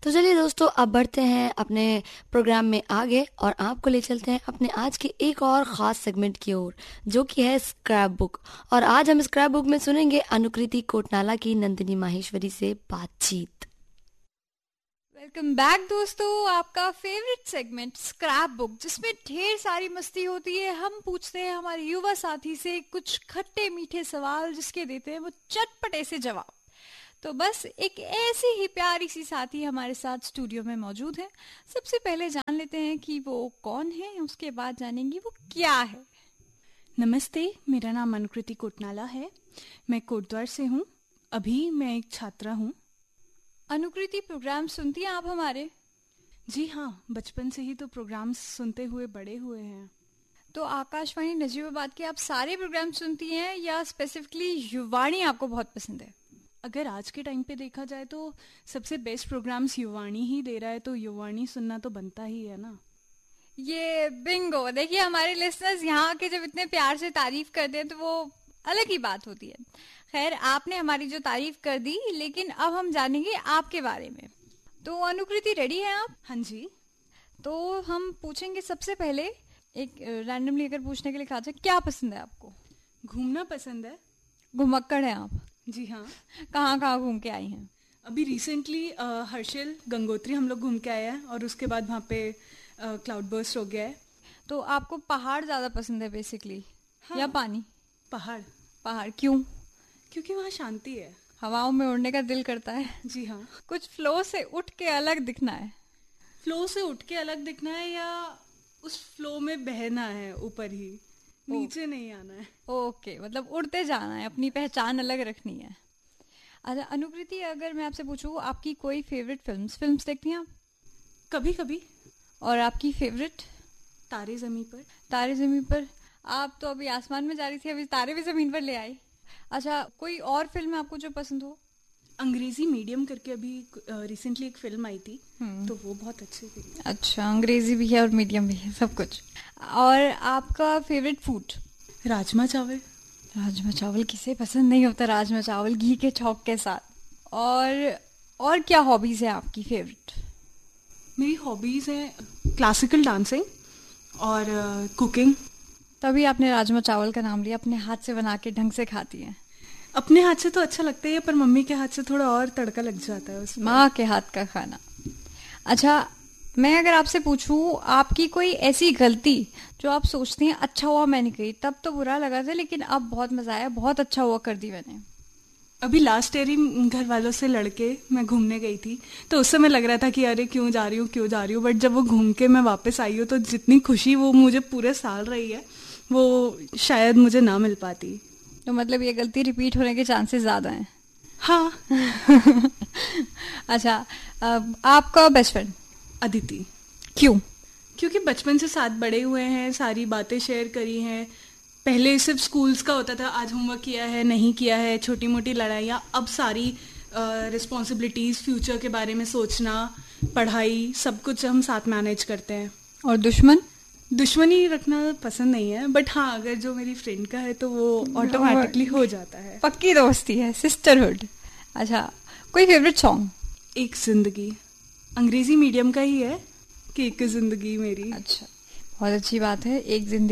तो चलिए दोस्तों, अब बढ़ते हैं अपने प्रोग्राम में आगे और आपको ले चलते हैं अपने आज के एक और ख़ास सेगमेंट की ओर, जो कि है स्क्रैप बुक। और आज हम स्क्रैप बुक में सुनेंगे अनुकृति कोटनाला की नंदिनी माहेश्वरी से बातचीत। वेलकम बैक दोस्तों, आपका फेवरेट सेगमेंट स्क्रैप बुक, जिसमें ढेर सारी मस्ती होती है। हम पूछते हैं हमारे युवा साथी से कुछ खट्टे मीठे सवाल, जिसके देते हैं वो चटपटे से जवाब। तो बस एक ऐसी ही प्यारी सी साथी हमारे साथ स्टूडियो में मौजूद है। सबसे पहले जान लेते हैं कि वो कौन है, उसके बाद जानेंगे वो क्या है। नमस्ते, मेरा नाम अनुकृति कोटनाला है। मैं कोटद्वार से हूँ। अभी मैं एक छात्रा हूँ। अनुकृति, प्रोग्राम सुनती हैं आप हमारे? जी हाँ, बचपन से ही तो प्रोग्राम्स सुनते हुए बड़े हुए हैं। तो आकाशवाणी नजीबाबाद के आप सारे प्रोग्राम सुनती हैं या स्पेसिफिकली युवाणी आपको बहुत पसंद है? अगर आज के टाइम पे देखा जाए तो सबसे बेस्ट प्रोग्राम्स युवाणी ही दे रहा है, तो युवाणी सुनना तो बनता ही है ना। ये बिंगो। देखिए, हमारे लिसनर्स यहाँ के जब इतने प्यार से तारीफ करते हैं तो वो अलग ही बात होती है। खैर, आपने हमारी जो तारीफ कर दी, लेकिन अब हम जानेंगे आपके बारे में। तो अनुकृति, रेडी हैं आप? हाँ जी। तो हम पूछेंगे सबसे पहले, एक रैंडमली अगर पूछने के लिए कहा जाए, क्या पसंद है आपको? घूमना पसंद है। घुमक्कड़ है आप? जी हाँ। कहाँ कहाँ घूम के आई हैं? अभी रिसेंटली हर्षिल गंगोत्री हम लोग घूम के आए हैं, और उसके बाद वहाँ पे क्लाउड बर्स्ट हो गया है। तो आपको पहाड़ ज्यादा पसंद है बेसिकली? हाँ। या पानी? पहाड़। पहाड़ क्यों? क्योंकि वहाँ शांति है। हवाओं में उड़ने का दिल करता है? जी हाँ। कुछ फ्लो से उठ के अलग दिखना है? फ्लो से उठ के अलग दिखना है या उस फ्लो में बहना है, ऊपर ही, नीचे नहीं आना है। ओके, मतलब उड़ते जाना है, अपनी पहचान अलग रखनी है। अच्छा अनुकृति, अगर मैं आपसे पूछूं, आपकी कोई फेवरेट फिल्म्स देखती हैं आप? कभी कभी। और आपकी फेवरेट? तारे ज़मीं पर। तारे ज़मीन पर। आप तो अभी आसमान में जा रही थी, अभी तारे भी ज़मीन पर ले आई। अच्छा, कोई और फिल्म आपको जो पसंद हो? अंग्रेजी मीडियम करके अभी रिसेंटली एक फिल्म आई थी, तो वो बहुत अच्छी थी। अच्छा, अंग्रेजी भी है और मीडियम भी है, सब कुछ। और आपका फेवरेट फूड? राजमा चावल। राजमा चावल किसे पसंद नहीं होता? राजमा चावल घी के छौंक के साथ। और क्या हॉबीज है आपकी फेवरेट? मेरी हॉबीज हैं क्लासिकल डांसिंग और कुकिंग। तभी आपने राजमा चावल का नाम लिया। अपने हाथ से बना के ढंग से खाती हैं? अपने हाथ से तो अच्छा लगता है, पर मम्मी के हाथ से थोड़ा और तड़का लग जाता है उसमें। माँ के हाथ का खाना। अच्छा, मैं अगर आपसे पूछूं, आपकी कोई ऐसी गलती जो आप सोचती हैं अच्छा हुआ मैंने कही, तब तो बुरा लगा था लेकिन अब बहुत मजा आया, बहुत अच्छा हुआ कर दी मैंने? अभी लास्ट ईयर ही घर वालों से लड़के मैं घूमने गई थी, तो उस समय लग रहा था कि अरे क्यों जा रही हूँ, बट जब वो घूम के मैं वापस आई हूँ तो जितनी खुशी वो मुझे पूरे साल रही है, वो शायद मुझे ना मिल पाती। तो मतलब ये गलती रिपीट होने के चांसेस ज्यादा हैं? हाँ। अच्छा, आपका बेस्ट फ्रेंड? अदिति। क्यों? क्योंकि बचपन से साथ बड़े हुए हैं, सारी बातें शेयर करी हैं। पहले सिर्फ स्कूल्स का होता था, आज होमवर्क किया है नहीं किया है, छोटी मोटी लड़ाइयाँ, अब सारी रिस्पॉन्सिबिलिटीज, फ्यूचर के बारे में सोचना, पढ़ाई, सब कुछ हम साथ मैनेज करते हैं। और दुश्मनी रखना पसंद नहीं है, बट हाँ, अगर जो मेरी फ्रेंड का है तो वो ऑटोमेटिकली हो जाता है। पक्की दोस्ती है, सिस्टरहुड। अच्छा, कोई फेवरेट सॉन्ग? एक जिंदगी, अंग्रेजी मीडियम का ही है कि एक जिंदगी मेरी। अच्छा, बहुत अच्छी बात है। एक जिंदगी